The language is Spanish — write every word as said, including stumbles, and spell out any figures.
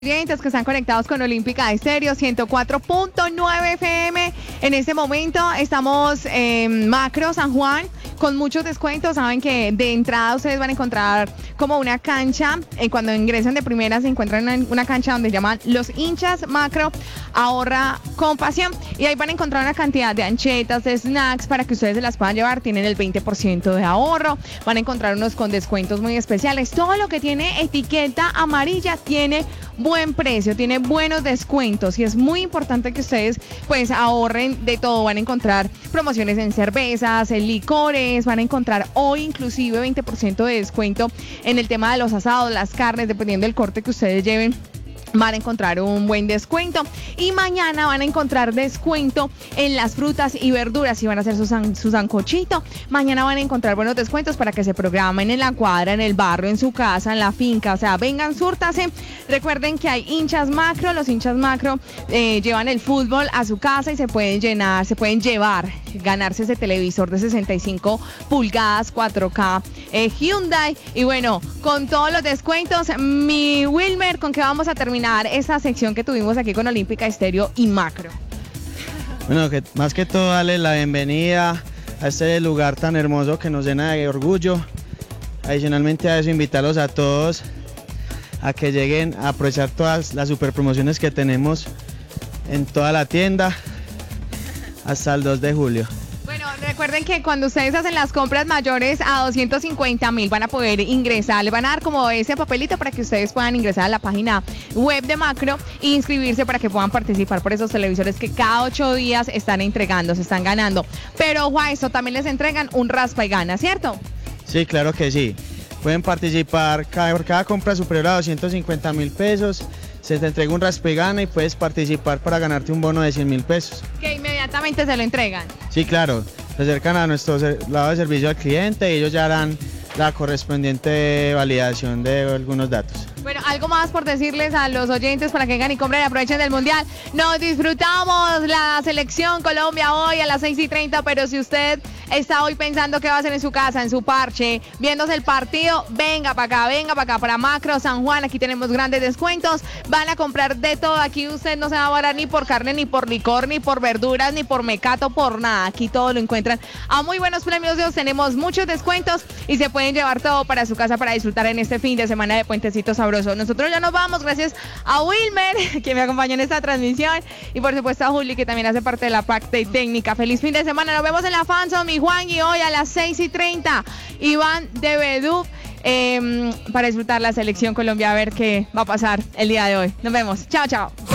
Clientes que están conectados con Olímpica Estéreo ciento cuatro punto nueve F M. En este momento estamos en Macro San Juan con muchos descuentos. Saben que de entrada ustedes van a encontrar como una cancha. Eh, cuando ingresan de primera se encuentran en una cancha donde llaman Los Hinchas Macro. Ahorra con pasión. Y ahí van a encontrar una cantidad de anchetas, de snacks para que ustedes se las puedan llevar. Tienen el veinte por ciento de ahorro. Van a encontrar unos con descuentos muy especiales. Todo lo que tiene etiqueta amarilla tiene buen precio, tiene buenos descuentos y es muy importante que ustedes pues ahorren de todo. Van a encontrar promociones en cervezas, en licores, van a encontrar hoy inclusive veinte por ciento de descuento en el tema de los asados, las carnes, dependiendo del corte que ustedes lleven. Van a encontrar un buen descuento y mañana van a encontrar descuento en las frutas y verduras. Si van a hacer su, san, su sancochito, mañana van a encontrar buenos descuentos para que se programen en la cuadra, en el barrio, en su casa, en la finca. O sea, vengan, súrtase. Recuerden que hay hinchas macro. Los hinchas macro eh, llevan el fútbol a su casa y se pueden llenar, se pueden llevar, ganarse ese televisor de sesenta y cinco pulgadas cuatro K eh, Hyundai. Y bueno, con todos los descuentos, mi Wilmer, ¿con qué vamos a terminar esa sección que tuvimos aquí con Olímpica Estéreo y Macro? Bueno, que más que todo darle la bienvenida a este lugar tan hermoso que nos llena de orgullo. Adicionalmente a eso, invitarlos a todos a que lleguen a aprovechar todas las super promociones que tenemos en toda la tienda hasta el dos de julio. Recuerden que cuando ustedes hacen las compras mayores a doscientos cincuenta mil van a poder ingresar, les van a dar como ese papelito para que ustedes puedan ingresar a la página web de Macro e inscribirse para que puedan participar por esos televisores que cada ocho días están entregando, se están ganando. Pero ojo a eso, también les entregan un raspa y gana, ¿cierto? Sí, claro que sí. Pueden participar cada, por cada compra superior a doscientos cincuenta mil pesos. Se te entrega un raspa y gana y puedes participar para ganarte un bono de cien mil pesos. Que inmediatamente se lo entregan. Sí, claro. Se acercan a nuestro lado de servicio al cliente y ellos ya harán la correspondiente validación de algunos datos. Bueno, algo más por decirles a los oyentes para que vengan y compren y aprovechen del Mundial. Nos disfrutamos la selección Colombia hoy a las seis y treinta, pero si usted está hoy pensando qué va a hacer en su casa, en su parche, viéndose el partido, venga para acá, venga para acá, para Macro San Juan. Aquí tenemos grandes descuentos. Van a comprar de todo. Aquí usted no se va a varar ni por carne, ni por licor, ni por verduras, ni por mecato, por nada. Aquí todo lo encuentran a muy buenos precios. Tenemos muchos descuentos y se pueden llevar todo para su casa para disfrutar en este fin de semana de puentecito sabroso. Nosotros ya nos vamos, gracias a Wilmer que me acompañó en esta transmisión y por supuesto a Juli que también hace parte de la parte técnica. Feliz fin de semana, nos vemos en la Fanzone, mi Juan, y hoy a las seis y treinta Iván de Bedú eh, para disfrutar la selección Colombia, a ver qué va a pasar el día de hoy. Nos vemos, chao, chao.